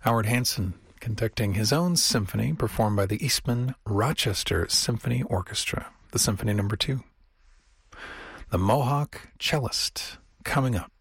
Howard Hanson conducting his own symphony performed by the Eastman Rochester Symphony Orchestra, the Symphony No. 2. The Mohawk Cellist coming up.